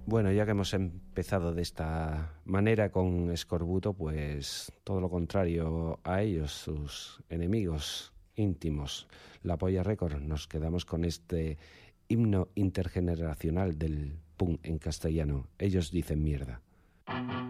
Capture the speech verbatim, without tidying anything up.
Bueno, ya que hemos empezado de esta manera con Escorbuto, pues todo lo contrario a ellos, sus enemigos íntimos, La Polla Record, nos quedamos con este himno intergeneracional del punk en castellano. Ellos dicen mierda.